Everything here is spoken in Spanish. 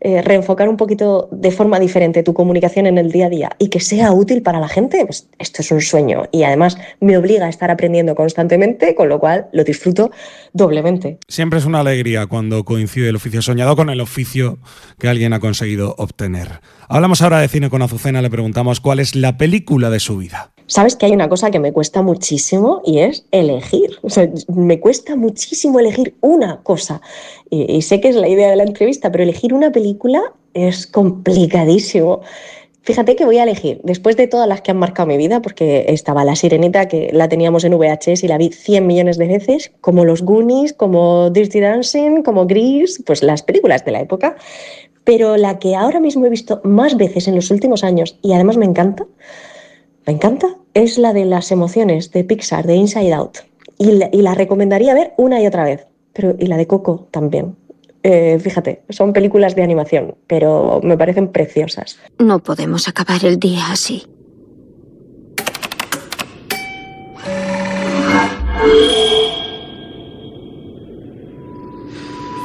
reenfocar un poquito de forma diferente tu comunicación en el día a día y que sea útil para la gente, pues esto es un sueño. Y además me obliga a estar aprendiendo constantemente, con lo cual lo disfruto doblemente. Siempre es una alegría cuando coincide el oficio soñado con el oficio que alguien ha conseguido obtener. Hablamos ahora de cine con Azucena, le preguntamos cuál es la película de su vida. Sabes que hay una cosa que me cuesta muchísimo y es elegir. O sea, me cuesta muchísimo elegir una cosa. Y sé que es la idea de la entrevista, pero elegir una película es complicadísimo. Fíjate que voy a elegir, después de todas las que han marcado mi vida, porque estaba La Sirenita, que la teníamos en VHS y la vi 100 millones de veces, como Los Goonies, como Dirty Dancing, como Grease, pues las películas de la época. Pero la que ahora mismo he visto más veces en los últimos años y además me encanta, es la de las emociones de Pixar, de Inside Out. Y la recomendaría ver una y otra vez. Y la de Coco también. Fíjate, son películas de animación, pero me parecen preciosas. No podemos acabar el día así.